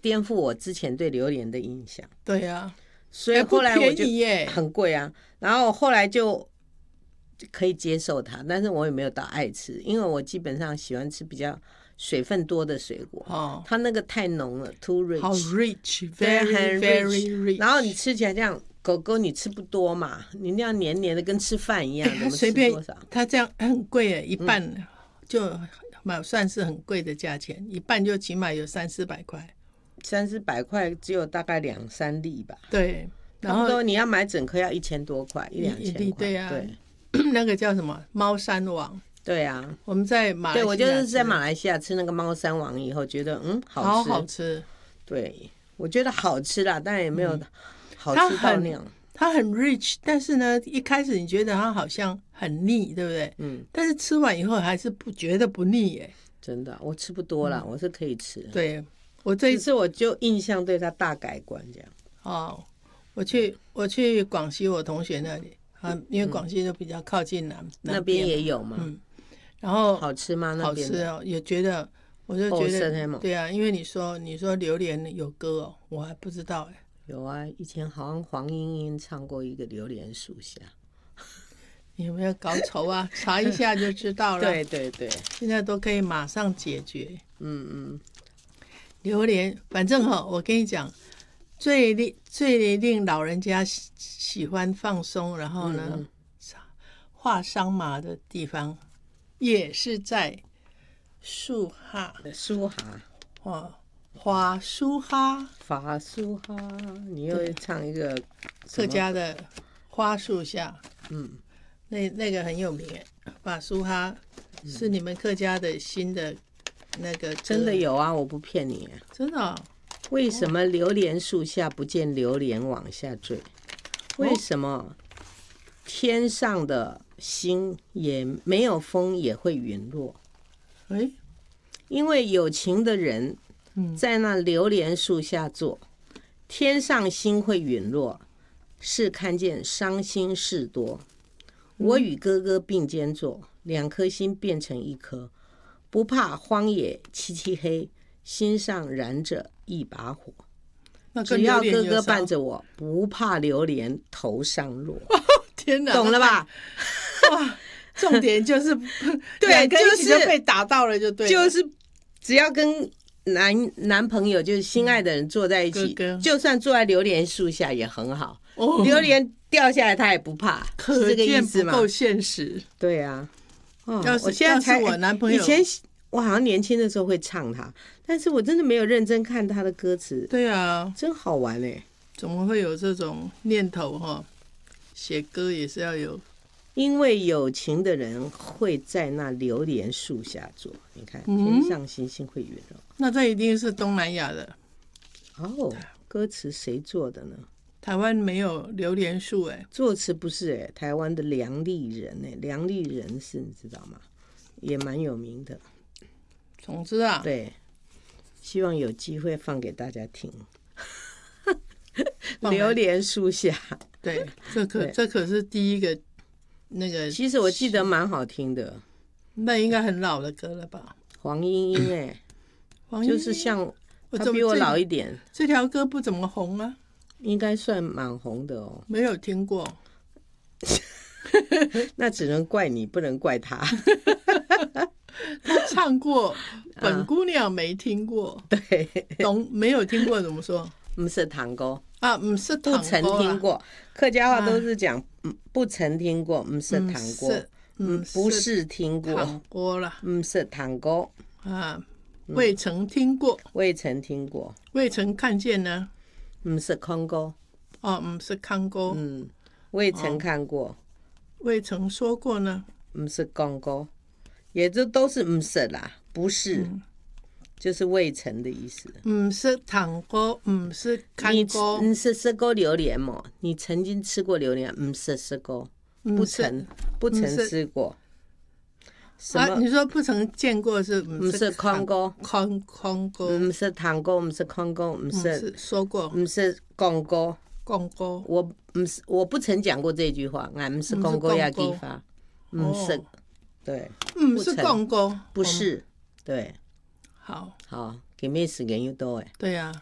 颠覆我之前对榴莲的印象。 对啊， 所以后来我就耶， 很贵啊，然后后来就可以接受它，但是我也没有到爱吃，因为我基本上喜欢吃比较水分多的水果。它那个太浓了 ，too rich， 好 rich，very very rich。 然后你吃起来这样，狗狗你吃不多嘛，你那样黏黏的跟吃饭一样，怎么吃多少？ 它这样很贵耶，一半就算是很贵的价钱，一半就起码有300-400块 ，300-400块只有大概2-3粒吧。 对， 然后你要买整颗要1000多块，1-2千块。 对啊， 对， 那个叫什么猫山王？ 对啊， 我们在马来西亚， 对，我就是在马来西亚吃那个猫山王以后，觉得好吃。 对，我觉得好吃啦，但也没有好吃到那样。 它很 rich， 但是呢，一开始你觉得它好像很腻，对不对？但是吃完以后还是觉得不腻耶。 真的，我吃不多啦，我是可以吃。 对，我这一次我就印象对它大改观这样。 哦，我去广西我同学那里啊，因为广西就比较靠近那边也有嘛。 然后好吃吗？那边好吃哦，也觉得，我就觉得，对啊，因为你说榴莲有歌哦，我还不知道哎。 有啊，以前好像黄莺莺唱过一个榴莲树下。 你有没有搞丑啊？查一下就知道了。 对对对， 现在都可以马上解决。榴莲，反正我跟你讲，最令老人家喜欢放松，然后呢，画桑麻的地方。也是在树哈，花树哈， 法树哈，你又唱一个客家的花树下，那个很有名哎，法树哈是你们客家的新的那个， 真的有啊，我不骗你， 真的哦。 为什么榴莲树下不见榴莲往下坠？为什么天上的星也没有风也会陨落？因为有情的人在那榴莲树下坐，天上星会陨落，是看见伤心事多。我与哥哥并肩坐，2颗心变成1颗，不怕荒野漆漆黑，心上燃着一把火。只要哥哥伴着我，不怕榴莲头上落。 天哪， 懂了吧？ 哇，重点就是对，就是被打到了就对了， 就是只要跟男朋友就是心爱的人坐在一起，就算坐在榴莲树下也很好。榴莲掉下来他也不怕，是这个意思吗？ 不够现实。 对啊， 我现在才我男朋友， 以前我好像年轻的时候会唱它，但是我真的没有认真看他的歌词。 对啊， 真好玩哎！ 怎么会有这种念头哈？写歌也是要有， 因为有情的人会在那榴莲树下坐。你看，天上星星会陨落。 那这一定是东南亚的歌词谁做的呢？ 台湾没有榴莲树作词不是台湾的梁立人梁立人是你知道吗？也蛮有名的。 总之啊， 对，希望有机会放给大家听。榴莲树下， 对，这可是第一个那个。 其实我记得蛮好听的， 那应该很老的歌了吧？ 黄莺莺黄莺莺就是像她比我老一点。 这条歌不怎么红啊？ 应该算蛮红的哦。 没有听过。 那只能怪你，不能怪他。 他唱过，本姑娘没听过。 对， 没有听过怎么说？ 不是堂歌啊，不是堂歌， 不曾听过。客家话都是讲不曾听过，不是堂歌，不是听过堂歌啦， 不是堂歌啊，未曾听过， 未曾听过， 未曾看见呢， 不是看过哦，不是看过， 未曾看过， 未曾说过呢， 不是讲过，也就都是不是啦，不是。就是未曾的意思。 不是糖果，不是看过。 你是吃过榴莲吗？你曾经吃过榴莲？不是吃过，不曾吃过。 你说不曾见过是？ 不是看过， 看过。 不是糖果，不是看过，不是说过， 不是讲过， 讲过。 我不曾讲过这句话，俺不是讲过要给发，不是，对， 不是讲过， 不是，对。 好， 给妹时间又多对呀，